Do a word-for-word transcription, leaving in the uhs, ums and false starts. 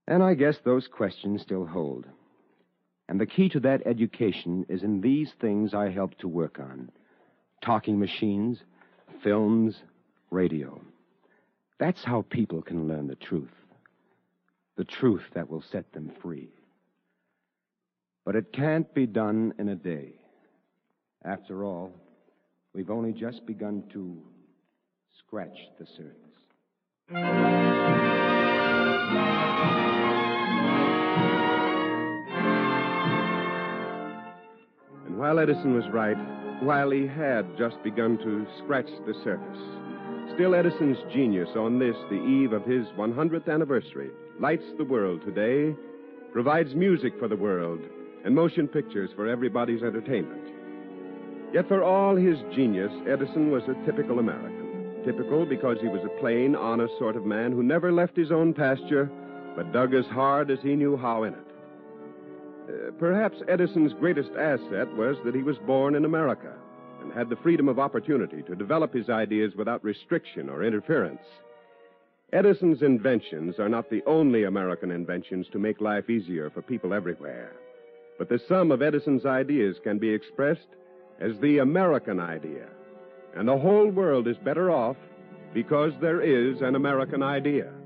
And I guess those questions still hold. And the key to that education is in these things I help to work on. Talking machines, films, radio. That's how people can learn the truth. The truth that will set them free. But it can't be done in a day. After all, we've only just begun to scratch the surface. And while Edison was right, while he had just begun to scratch the surface, still Edison's genius on this, the eve of his one hundredth anniversary, lights the world today, provides music for the world, and motion pictures for everybody's entertainment. Yet for all his genius, Edison was a typical American. Typical because he was a plain, honest sort of man who never left his own pasture, but dug as hard as he knew how in it. Uh, perhaps Edison's greatest asset was that he was born in America and had the freedom of opportunity to develop his ideas without restriction or interference. Edison's inventions are not the only American inventions to make life easier for people everywhere. But the sum of Edison's ideas can be expressed as the American idea. And the whole world is better off because there is an American idea.